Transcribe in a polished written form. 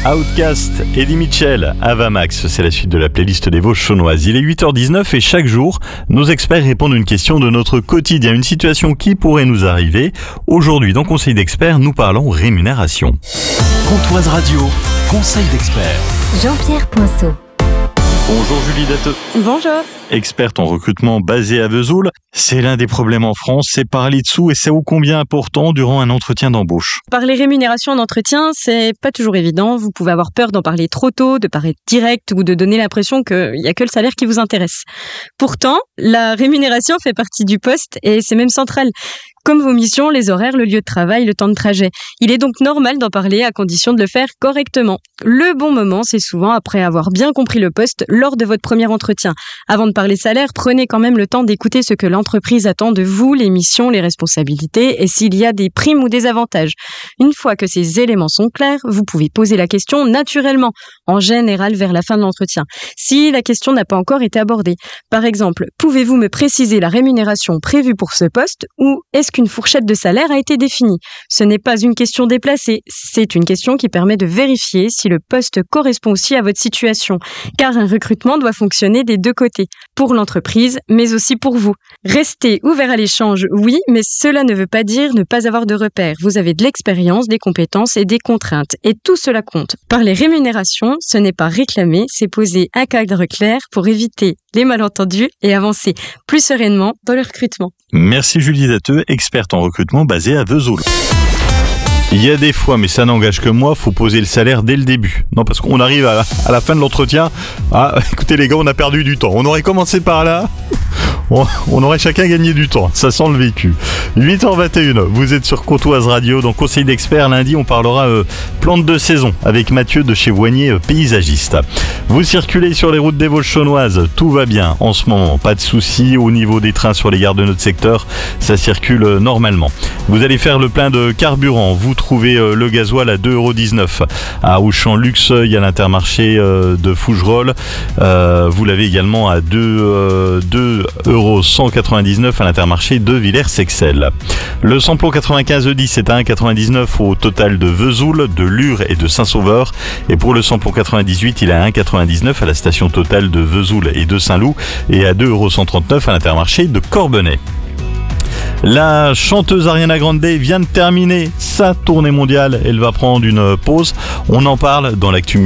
Outcast, Eddie Mitchell, Avamax, c'est la suite de la playlist des Vosges chaunoises. Il est 8h19 et chaque jour, nos experts répondent à une question de notre quotidien, une situation qui pourrait nous arriver. Aujourd'hui, dans Conseil d'experts, nous parlons rémunération. Pontoise Radio, Conseil d'experts. Jean-Pierre Poinceau. Bonjour Julie Datteux. Bonjour. Experte en recrutement basée à Vesoul. C'est l'un des problèmes en France, c'est parler de sous et c'est ô combien important durant un entretien d'embauche. Parler rémunération en entretien, c'est pas toujours évident. Vous pouvez avoir peur d'en parler trop tôt, de paraître direct ou de donner l'impression qu'il n'y a que le salaire qui vous intéresse. Pourtant, la rémunération fait partie du poste et c'est même central. Comme vos missions, les horaires, le lieu de travail, le temps de trajet. Il est donc normal d'en parler à condition de le faire correctement. Le bon moment, c'est souvent après avoir bien compris le poste lors de votre premier entretien. Avant de parler salaire, prenez quand même le temps d'écouter ce que l'entreprise attend de vous, les missions, les responsabilités et s'il y a des primes ou des avantages. Une fois que ces éléments sont clairs, vous pouvez poser la question naturellement, en général vers la fin de l'entretien. Si la question n'a pas encore été abordée. Par exemple, pouvez-vous me préciser la rémunération prévue pour ce poste ou est-ce qu'une fourchette de salaire a été définie? Ce n'est pas une question déplacée, c'est une question qui permet de vérifier si le poste correspond aussi à votre situation, car un recrutement doit fonctionner des deux côtés, pour l'entreprise, mais aussi pour vous. Restez ouvert à l'échange, oui, mais cela ne veut pas dire ne pas avoir de repères. Vous avez de l'expérience, des compétences et des contraintes, et tout cela compte. Parler rémunération, ce n'est pas réclamer, c'est poser un cadre clair pour éviter les malentendus et avancer plus sereinement dans le recrutement. Merci Julie Datteux, experte en recrutement basée à Vesoul. Il y a des fois, mais ça n'engage que moi, faut poser le salaire dès le début. Non, parce qu'on arrive à la fin de l'entretien. Ah, écoutez les gars, on a perdu du temps. On aurait commencé par là. On aurait chacun gagné du temps, ça sent le vécu. 8h21, vous êtes sur Pontoise Radio, dans Conseil d'experts. Lundi, on parlera plantes de saison avec Mathieu de chez Voignier Paysagiste. Vous circulez sur les routes des Vosges chaunoises, tout va bien en ce moment, pas de soucis au niveau des trains sur les gares de notre secteur, ça circule normalement. Vous allez faire le plein de carburant, vous trouvez le gasoil à 2,19€ à Auchan-Luxeuil, à l'Intermarché de Fougerolles. Vous l'avez également à 2,199€ à l'Intermarché de Villers-Sexel. Le samplon 95E10 c'est à 1,99€ au total de Vesoul, de Lure et de Saint-Sauveur. Et pour le samplon 98, il est à 1,99€ à la station totale de Vesoul et de Saint-Loup et à 2,139€ à l'Intermarché de Corbenay. La chanteuse Ariana Grande vient de terminer sa tournée mondiale. Elle va prendre une pause. On en parle dans l'actu